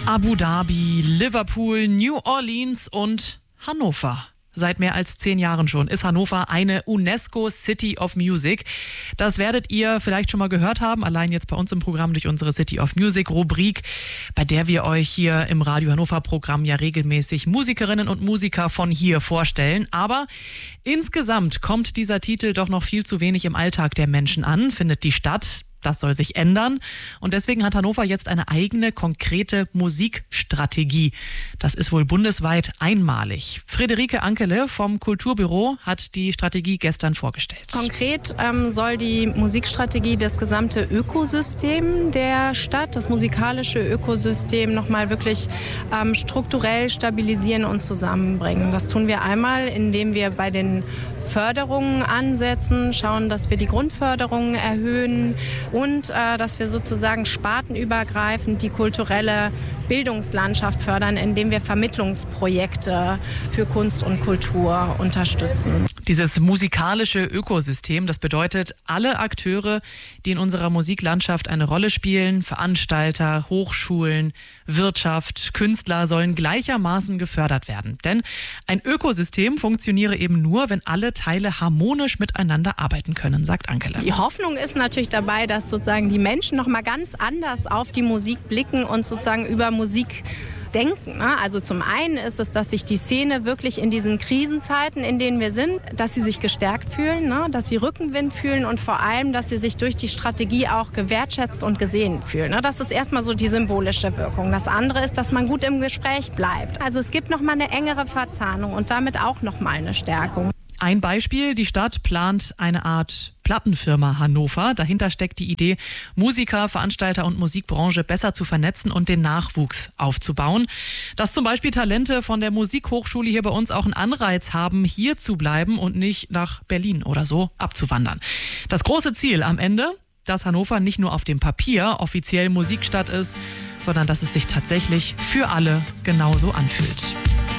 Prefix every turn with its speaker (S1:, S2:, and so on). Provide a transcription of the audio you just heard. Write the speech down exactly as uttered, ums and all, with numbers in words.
S1: Abu Dhabi, Liverpool, New Orleans und Hannover. Seit mehr als zehn Jahren schon ist Hannover eine UNESCO City of Music. Das werdet ihr vielleicht schon mal gehört haben, allein jetzt bei uns im Programm durch unsere City of Music Rubrik, bei der wir euch hier im Radio Hannover Programm ja regelmäßig Musikerinnen und Musiker von hier vorstellen. Aber insgesamt kommt dieser Titel doch noch viel zu wenig im Alltag der Menschen an, findet die Stadt. Das soll sich ändern. Und deswegen hat Hannover jetzt eine eigene, konkrete Musikstrategie. Das ist wohl bundesweit einmalig. Friederike Ankele vom Kulturbüro hat die Strategie gestern vorgestellt.
S2: Konkret ähm, soll die Musikstrategie das gesamte Ökosystem der Stadt, das musikalische Ökosystem, nochmal wirklich ähm, strukturell stabilisieren und zusammenbringen. Das tun wir einmal, indem wir bei den Förderungen ansetzen, schauen, dass wir die Grundförderungen erhöhen und äh, dass wir sozusagen spartenübergreifend die kulturelle Bildungslandschaft fördern, indem wir Vermittlungsprojekte für Kunst und Kultur unterstützen.
S1: Dieses musikalische Ökosystem, das bedeutet, alle Akteure, die in unserer Musiklandschaft eine Rolle spielen, Veranstalter, Hochschulen, Wirtschaft, Künstler, sollen gleichermaßen gefördert werden. Denn ein Ökosystem funktioniere eben nur, wenn alle Teile harmonisch miteinander arbeiten können, sagt Ankele.
S2: Die Hoffnung ist natürlich dabei, dass sozusagen die Menschen noch mal ganz anders auf die Musik blicken und sozusagen über Musik denken. Also zum einen ist es, dass sich die Szene wirklich in diesen Krisenzeiten, in denen wir sind, dass sie sich gestärkt fühlen, dass sie Rückenwind fühlen und vor allem, dass sie sich durch die Strategie auch gewertschätzt und gesehen fühlen. Das ist erstmal so die symbolische Wirkung. Das andere ist, dass man gut im Gespräch bleibt. Also es gibt noch mal eine engere Verzahnung und damit auch noch mal eine Stärkung.
S1: Ein Beispiel, die Stadt plant eine Art Plattenfirma Hannover. Dahinter steckt die Idee, Musiker, Veranstalter und Musikbranche besser zu vernetzen und den Nachwuchs aufzubauen. Dass zum Beispiel Talente von der Musikhochschule hier bei uns auch einen Anreiz haben, hier zu bleiben und nicht nach Berlin oder so abzuwandern. Das große Ziel am Ende, dass Hannover nicht nur auf dem Papier offiziell Musikstadt ist, sondern dass es sich tatsächlich für alle genauso anfühlt.